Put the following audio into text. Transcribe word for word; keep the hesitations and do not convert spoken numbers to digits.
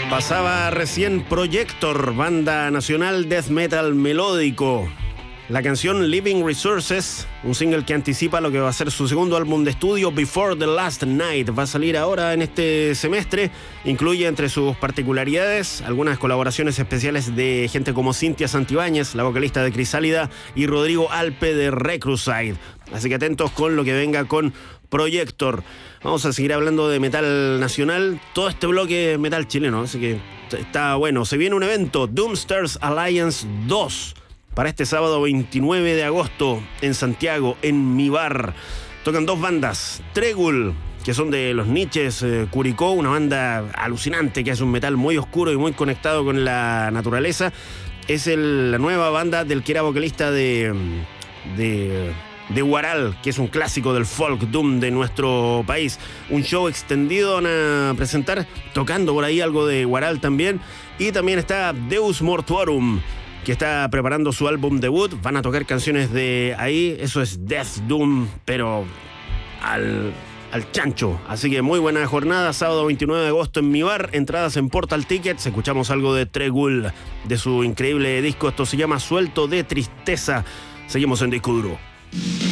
Pasaba recién Projector, banda nacional death metal melódico. La canción Living Resources, un single que anticipa lo que va a ser su segundo álbum de estudio, Before the Last Night. Va a salir ahora en este semestre. Incluye entre sus particularidades algunas colaboraciones especiales de gente como Cintia Santibáñez, la vocalista de Crisálida, y Rodrigo Alpe de Recluside. Así que atentos con lo que venga con Projector. Vamos a seguir hablando de metal nacional, todo este bloque metal chileno, así que está bueno. Se viene un evento, Doomsters Alliance dos, para este sábado veintinueve de agosto en Santiago, en Mi Bar. Tocan dos bandas, Tregul, que son de los Niches, eh, Curicó, una banda alucinante que hace un metal muy oscuro y muy conectado con la naturaleza. Es el, la nueva banda del que era vocalista de... de de Guaral, que es un clásico del folk doom de nuestro país. Un show extendido van a presentar, tocando por ahí algo de Guaral también. Y también está Deus Mortuorum, que está preparando su álbum debut. Van a tocar canciones de ahí. Eso es Death Doom, pero al, al chancho. Así que muy buena jornada, sábado veintinueve de agosto en Mi Bar. Entradas en Portal Tickets. Escuchamos algo de Tregul, de su increíble disco. Esto se llama Suelto de Tristeza. Seguimos en Disco Duro.